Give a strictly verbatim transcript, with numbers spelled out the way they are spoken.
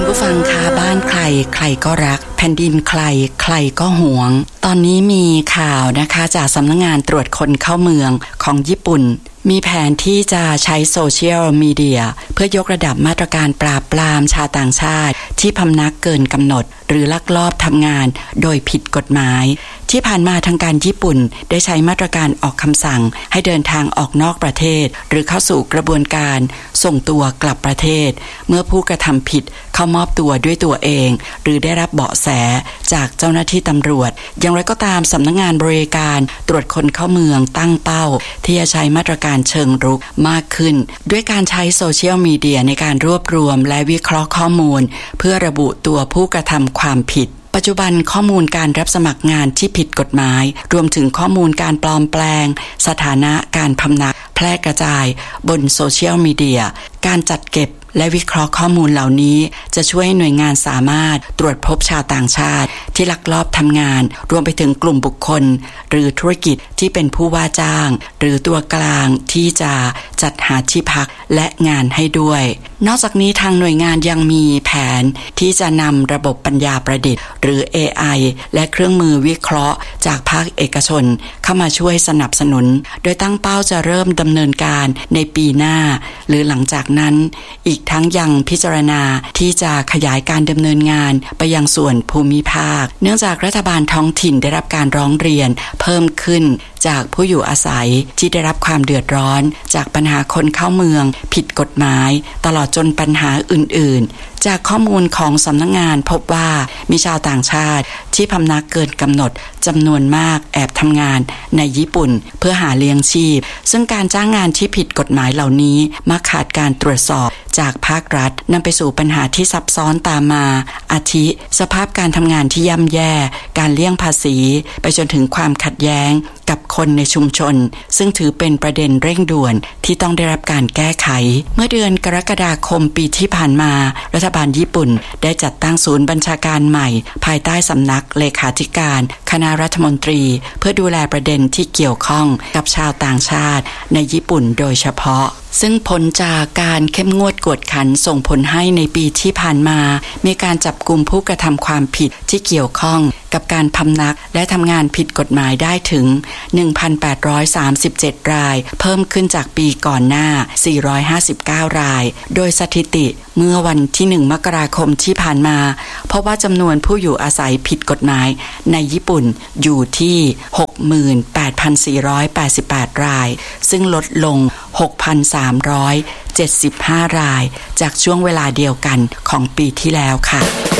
คุณผู้ฟังคะบ้านใครใครก็รักแผ่นดินใครใครก็หวงตอนนี้มีข่าวนะคะจากสำนักงานตรวจคนเข้าเมืองของญี่ปุ่นมีแผนที่จะใช้โซเชียลมีเดียเพื่อยกระดับมาตรการปราบปรามชาวต่างชาติที่พำนักเกินกำหนดหรือลักลอบทำงานโดยผิดกฎหมายที่ผ่านมาทางการญี่ปุ่นได้ใช้มาตรการออกคำสั่งให้เดินทางออกนอกประเทศหรือเข้าสู่กระบวนการส่งตัวกลับประเทศเมื่อผู้กระทำผิดเข้ามอบตัวด้วยตัวเองหรือได้รับเบาะแสจากเจ้าหน้าที่ตำรวจอย่างไรก็ตามสำนักงานบริการตรวจคนเข้าเมืองตั้งเป้าที่จะใช้มาตรการเชิงรุกมากขึ้นด้วยการใช้โซเชียลมีเดียในการรวบรวมและวิเคราะห์ข้อมูลเพื่อระบุตัวผู้กระทำความผิดปัจจุบันข้อมูลการรับสมัครงานที่ผิดกฎหมายรวมถึงข้อมูลการปลอมแปลงสถานะการพำนักแพร่กระจายบนโซเชียลมีเดียการจัดเก็บและวิเคราะห์ข้อมูลเหล่านี้จะช่วยให้หน่วยงานสามารถตรวจพบชาวต่างชาติที่ลักลอบทำงานรวมไปถึงกลุ่มบุคคลหรือธุรกิจที่เป็นผู้ว่าจ้างหรือตัวกลางที่จะจัดหาที่พักและงานให้ด้วยนอกจากนี้ทางหน่วยงานยังมีแผนที่จะนำระบบปัญญาประดิษฐ์หรือ เอ ไอ และเครื่องมือวิเคราะห์จากภาคเอกชนเข้ามาช่วยสนับสนุนโดยตั้งเป้าจะเริ่มดำเนินการในปีหน้าหรือหลังจากนั้นอีกทั้งยังพิจารณาที่จะขยายการดำเนินงานไปยังส่วนภูมิภาคเนื่องจากรัฐบาลท้องถิ่นได้รับการร้องเรียนเพิ่มขึ้นจากผู้อยู่อาศัยที่ได้รับความเดือดร้อนจากปัญหาคนเข้าเมืองผิดกฎหมายตลอดจนปัญหาอื่นๆจากข้อมูลของสำนักงานพบว่ามีชาวต่างชาติที่พำนักเกินกำหนดจำนวนมากแอบทำงานในญี่ปุ่นเพื่อหาเลี้ยงชีพซึ่งการจ้างงานที่ผิดกฎหมายเหล่านี้มักขาดการตรวจสอบจากภาครัฐนำไปสู่ปัญหาที่ซับซ้อนตามมาอาทิสภาพการทำงานที่ย่ำแย่การเลี่ยงภาษีไปจนถึงความขัดแย้งกับคนในชุมชนซึ่งถือเป็นประเด็นเร่งด่วนที่ต้องได้รับการแก้ไขเมื่อเดือนกรกฎาคมปีที่ผ่านมารัฐบาลญี่ปุ่นได้จัดตั้งศูนย์บัญชาการใหม่ภายใต้สำนักเลขาธิการคณะรัฐมนตรีเพื่อดูแลประเด็นที่เกี่ยวข้องกับชาวต่างชาติในญี่ปุ่นโดยเฉพาะซึ่งผลจากการเข้มงวดกวดขันส่งผลให้ในปีที่ผ่านมามีการจับกุมผู้กระทำความผิดที่เกี่ยวข้องกับการพำนักและทำงานผิดกฎหมายได้ถึง หนึ่งพันแปดร้อยสามสิบเจ็ด รายเพิ่มขึ้นจากปีก่อนหน้าสี่ร้อยห้าสิบเก้ารายโดยสถิติเมื่อวันที่หนึ่งมกราคมที่ผ่านมาเพราะว่าจำนวนผู้อยู่อาศัยผิดกฎหมายในญี่ปุ่นอยู่ที่ หกหมื่นแปดพันสี่ร้อยแปดสิบแปด รายซึ่งลดลง หกพันสามร้อยเจ็ดสิบห้า รายจากช่วงเวลาเดียวกันของปีที่แล้วค่ะ